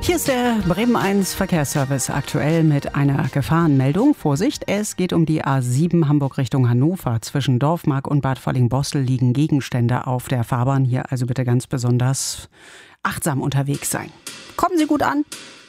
Hier ist der Bremen 1 Verkehrsservice aktuell mit einer Gefahrenmeldung. Vorsicht, es geht um die A7 Hamburg Richtung Hannover. Zwischen Dorfmark und Bad Volling-Bostel liegen Gegenstände auf der Fahrbahn. Hier also bitte ganz besonders achtsam unterwegs sein. Kommen Sie gut an.